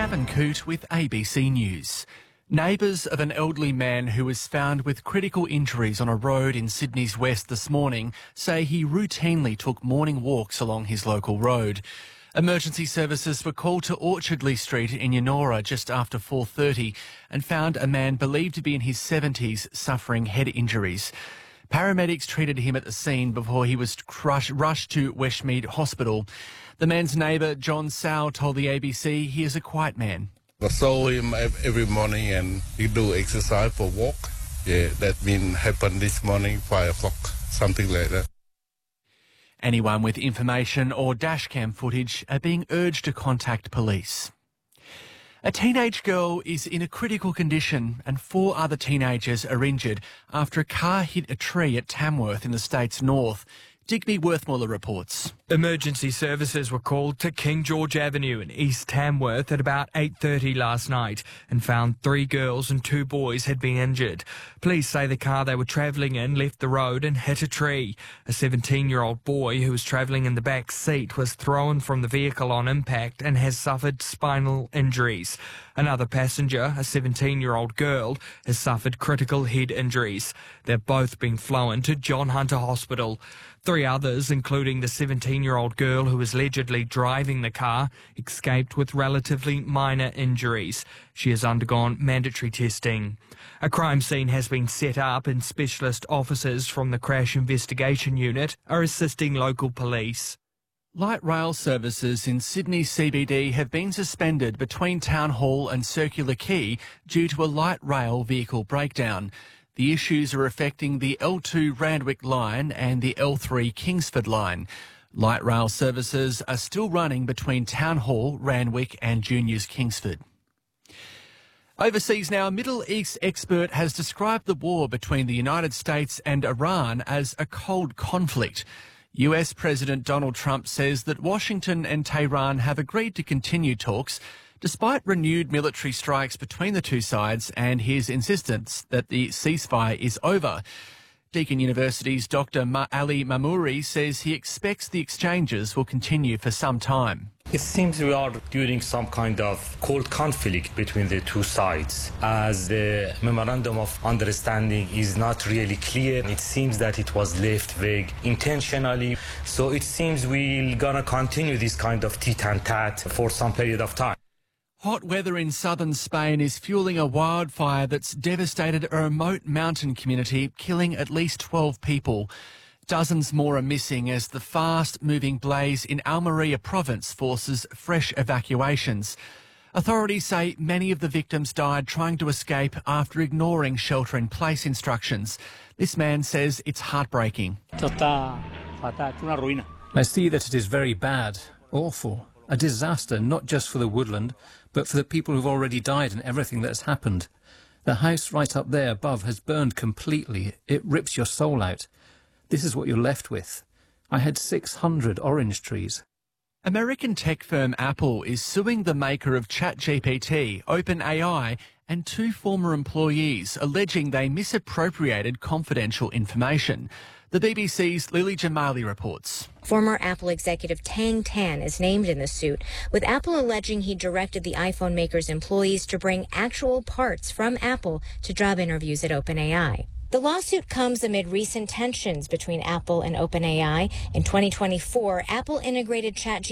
Gavin Coote with ABC News. Neighbours of an elderly man who was found with critical injuries on a road in Sydney's west this morning say he routinely took morning walks along his local road. Emergency services were called to Orchardley Street in Yennora just after 4:30 and found a man believed to be in his 70s suffering head injuries. Paramedics treated him at the scene before he was rushed to Westmead Hospital. The man's neighbour, John Sow, told the ABC he is a quiet man. I saw him every morning and he do exercise for walk. Yeah, that mean happened this morning, 5 o'clock, something like that. Anyone with information or dashcam footage are being urged to contact police. A teenage girl is in a critical condition and 4 other teenagers are injured after a car hit a tree at Tamworth in the state's north. Digby Worthmuller reports. Emergency services were called to King George Avenue in East Tamworth at about 8:30 last night and found 3 girls and 2 boys had been injured. Police say the car they were travelling in left the road and hit a tree. A 17-year-old boy who was travelling in the back seat was thrown from the vehicle on impact and has suffered spinal injuries. Another passenger, a 17-year-old girl, has suffered critical head injuries. They've both been flown to John Hunter Hospital. 3 others, including the 17-year-old girl who was allegedly driving the car, escaped with relatively minor injuries. She has undergone mandatory testing. A crime scene has been set up and specialist officers from the Crash Investigation Unit are assisting local police. Light rail services in Sydney CBD have been suspended between Town Hall and Circular Quay due to a light rail vehicle breakdown. The issues are affecting the L2 Randwick line and the L3 Kingsford line. Light rail services are still running between Town Hall, Randwick and Juniors Kingsford. Overseas now, a Middle East expert has described the war between the United States and Iran as a cold conflict. US President Donald Trump says that Washington and Tehran have agreed to continue talks despite renewed military strikes between the two sides and his insistence that the ceasefire is over. Deakin University's Dr. Ali Mamouri says he expects the exchanges will continue for some time. It seems we are during some kind of cold conflict between the two sides, as the memorandum of understanding is not really clear. It seems that it was left vague intentionally. So it seems we're gonna continue this kind of tit-and-tat for some period of time. Hot weather in southern Spain is fueling a wildfire that's devastated a remote mountain community, killing at least 12 people. Dozens more are missing as the fast-moving blaze in Almeria province forces fresh evacuations. Authorities say many of the victims died trying to escape after ignoring shelter-in-place instructions. This man says it's heartbreaking. I see that it is very bad, awful, a disaster not just for the woodland, but for the people who've already died and everything that's happened. The house right up there above has burned completely. It rips your soul out. This is what you're left with. I had 600 orange trees. American tech firm Apple is suing the maker of ChatGPT, OpenAI, and 2 former employees, alleging they misappropriated confidential information. The BBC's Lily Jamali reports. Former Apple executive Tang Tan is named in the suit, with Apple alleging he directed the iPhone maker's employees to bring actual parts from Apple to job interviews at OpenAI. The lawsuit comes amid recent tensions between Apple and OpenAI. In 2024, Apple integrated ChatGPT